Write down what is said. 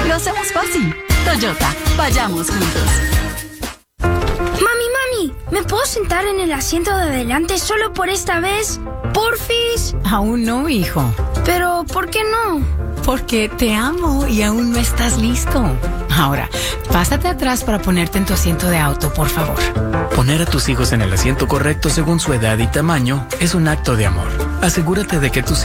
Lo hacemos fácil. Toyota, vayamos juntos. Mami, ¿me puedo sentar en el asiento de adelante solo por esta vez? ¿Porfis? Aún no, hijo. Pero, ¿por qué no? Porque te amo y aún no estás listo. Ahora, pásate atrás para ponerte en tu asiento de auto, por favor. Poner a tus hijos en el asiento correcto según su edad y tamaño es un acto de amor. Asegúrate de que tus